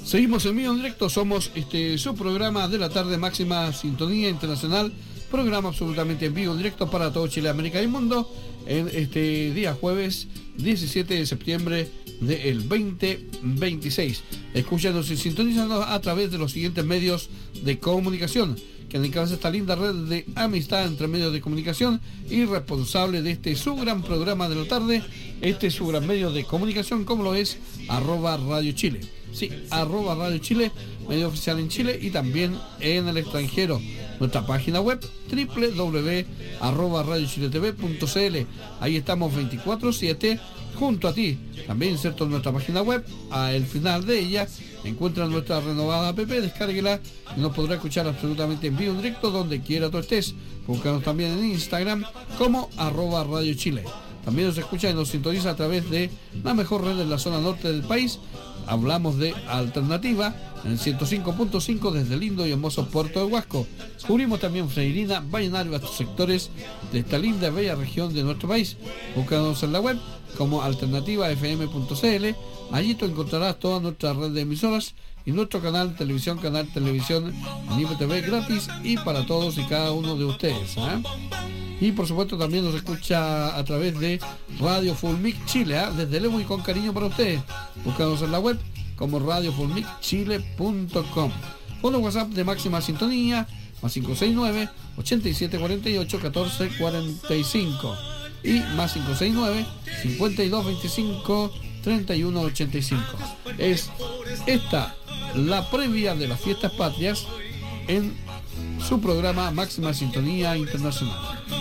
Seguimos en vivo en directo, somos su programa de la tarde, Máxima Sintonía Internacional, programa absolutamente en vivo en directo para todo Chile, América y Mundo, en este día jueves 17 de septiembre del 2026. Escúchanos y sintonízanos a través de los siguientes medios de comunicación, que encabeza esta linda red de amistad entre medios de comunicación y responsable de su gran programa de la tarde, su gran medio de comunicación, como lo es @Radio Chile. Sí, @Radio Chile, medio oficial en Chile y también en el extranjero. Nuestra página web www.radiochiletv.cl. Ahí estamos 24/7 junto a ti. También inserto en nuestra página web, al final de ella encuentran nuestra renovada app, descárguela y nos podrá escuchar absolutamente en vivo en directo donde quiera tú estés. Búscanos también en Instagram como @Radio Chile. También nos escucha y nos sintoniza a través de la mejor red en la zona norte del país. Hablamos de Alternativa en el 105.5 desde el lindo y hermoso Puerto de Huasco. Cubrimos también Freirina, Vallenar y otros sectores de esta linda y bella región de nuestro país. Búscanos en la web como alternativafm.cl. Allí tú encontrarás toda nuestra red de emisoras y nuestro canal televisión en IPTV gratis y para todos y cada uno de ustedes. Y por supuesto también nos escucha a través de Radio Full Mix Chile, desde Lemo y con cariño para ustedes. Búscanos en la web como radiofulmixchile.com. O los WhatsApp de máxima sintonía, más 569-8748-1445 y más 569-5225-3185. Es esta la previa de las fiestas patrias en su programa Máxima Sintonía Internacional.